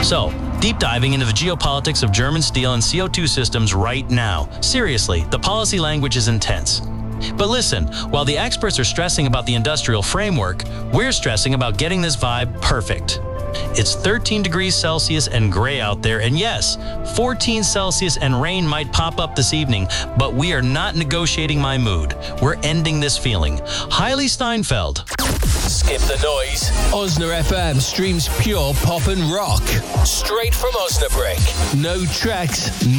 So, deep diving into the geopolitics of German steel and CO2 systems right now. Seriously, the policy language is intense. But listen, while the experts are stressing about the industrial framework, we're stressing about getting this vibe perfect. It's 13 degrees Celsius and gray out there, and yes, 14 Celsius and rain might pop up this evening, but we are not negotiating my mood. We're ending this feeling. Hailey Steinfeld. Skip the noise. Osna FM streams pure pop and rock. Straight from Osnabrück. No tracks,